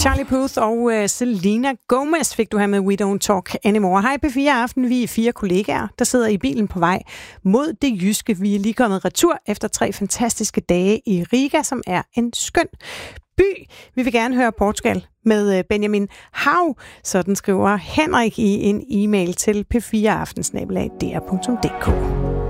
Charlie Puth og Selena Gomez fik du her med We Don't Talk Anymore. Hej P4 Aften, vi er 4 kollegaer, der sidder i bilen på vej mod det jyske. Vi er lige kommet retur efter 3 fantastiske dage i Riga, som er en skøn by. Vi vil gerne høre Portugal med Benjamin Hav. Sådan skriver Henrik i en e-mail til p4aften@dr.dk.